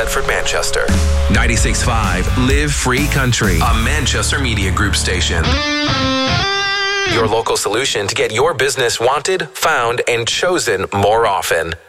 Brantford, Manchester. 96.5 Live Free Country, a Manchester Media Group station. Your local solution to get your business wanted, found, and chosen more often.